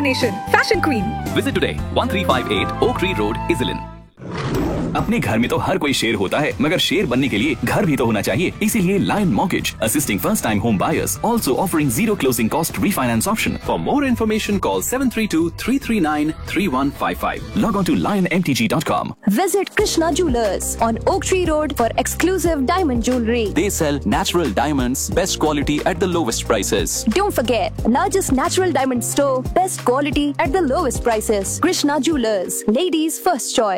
destination, Fashion Queen. Visit today, 1358 Oak Tree Road, Iselin. अपने घर में तो हर कोई शेर होता है, मगर शेर बनने के लिए घर भी तो होना चाहिए। इसीलिए Lion Mortgage, assisting first-time home buyers, also offering zero closing cost refinance option. For more information, call 732-339-3155. Log on to lionmtg.com. Visit Krishna Jewelers on Oak Tree Road for exclusive diamond jewelry. They sell natural diamonds, best quality at the lowest prices. Don't forget, largest natural diamond store, best quality at the lowest prices. Krishna Jewelers, ladies' first choice.